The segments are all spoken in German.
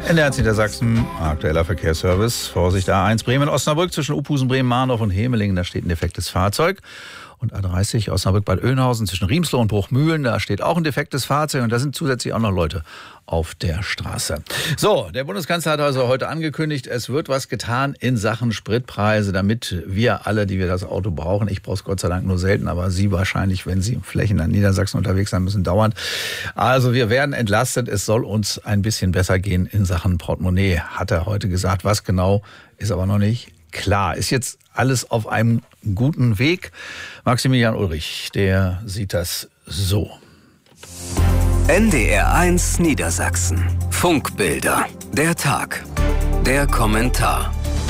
NDR Niedersachsen, aktueller Verkehrsservice. Vorsicht, A1 Bremen-Osnabrück zwischen Uphusen, Bremen-Mahndorf und Hemelingen, da steht ein defektes Fahrzeug. Und A30 Osnabrück-Bad Oeynhausen zwischen Riemsloh und Bruchmühlen, da steht auch ein defektes Fahrzeug und da sind zusätzlich auch noch Leute auf der Straße. So, der Bundeskanzler hat also heute angekündigt, es wird was getan in Sachen Spritpreise, damit wir alle, die wir das Auto brauchen, ich brauche es Gott sei Dank nur selten, aber Sie wahrscheinlich, wenn Sie in Flächen in Niedersachsen unterwegs sein müssen, dauernd. Also wir werden entlastet, es soll uns ein bisschen besser gehen in Sachen Portemonnaie, hat er heute gesagt. Was genau, ist aber noch nicht klar. Ist jetzt alles auf einem guten Weg. Maximilian Ulrich, der sieht das so. NDR1 Niedersachsen. Funkbilder. Der Tag. Der Kommentar.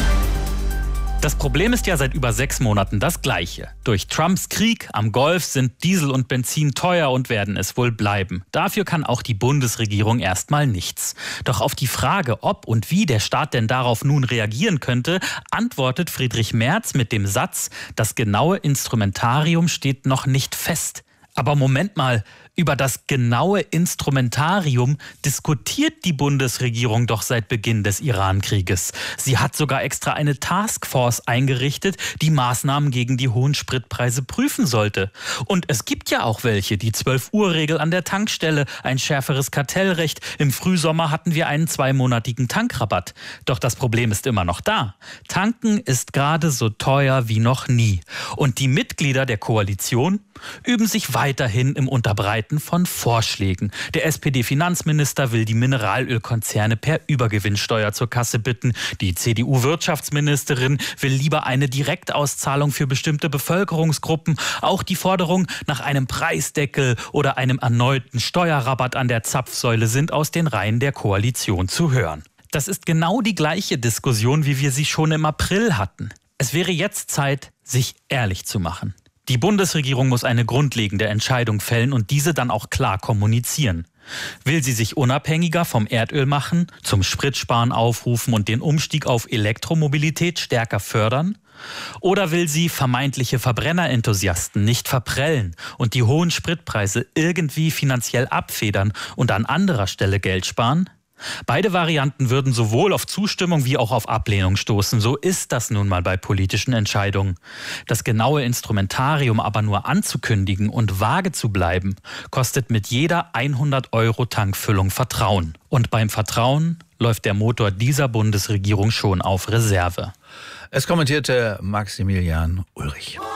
Das Problem ist ja seit über 6 Monaten das gleiche. Durch Trumps Krieg am Golf sind Diesel und Benzin teuer und werden es wohl bleiben. Dafür kann auch die Bundesregierung erstmal nichts. Doch auf die Frage, ob und wie der Staat denn darauf nun reagieren könnte, antwortet Friedrich Merz mit dem Satz, das genaue Instrumentarium steht noch nicht fest. Aber Moment mal, über das genaue Instrumentarium diskutiert die Bundesregierung doch seit Beginn des Iran-Krieges. Sie hat sogar extra eine Taskforce eingerichtet, die Maßnahmen gegen die hohen Spritpreise prüfen sollte. Und es gibt ja auch welche, die 12-Uhr-Regel an der Tankstelle, ein schärferes Kartellrecht. Im Frühsommer hatten wir einen 2-monatigen Tankrabatt. Doch das Problem ist immer noch da. Tanken ist gerade so teuer wie noch nie. Und die Mitglieder der Koalition üben sich weiterhin im Unterbreiten von Vorschlägen. Der SPD-Finanzminister will die Mineralölkonzerne per Übergewinnsteuer zur Kasse bitten. Die CDU-Wirtschaftsministerin will lieber eine Direktauszahlung für bestimmte Bevölkerungsgruppen. Auch die Forderung nach einem Preisdeckel oder einem erneuten Steuerrabatt an der Zapfsäule sind aus den Reihen der Koalition zu hören. Das ist genau die gleiche Diskussion, wie wir sie schon im April hatten. Es wäre jetzt Zeit, sich ehrlich zu machen. Die Bundesregierung muss eine grundlegende Entscheidung fällen und diese dann auch klar kommunizieren. Will sie sich unabhängiger vom Erdöl machen, zum Spritsparen aufrufen und den Umstieg auf Elektromobilität stärker fördern? Oder will sie vermeintliche Verbrennerenthusiasten nicht verprellen und die hohen Spritpreise irgendwie finanziell abfedern und an anderer Stelle Geld sparen? Beide Varianten würden sowohl auf Zustimmung wie auch auf Ablehnung stoßen. So ist das nun mal bei politischen Entscheidungen. Das genaue Instrumentarium aber nur anzukündigen und vage zu bleiben, kostet mit jeder 100 € Tankfüllung Vertrauen. Und beim Vertrauen läuft der Motor dieser Bundesregierung schon auf Reserve. Es kommentierte Maximilian Ulrich.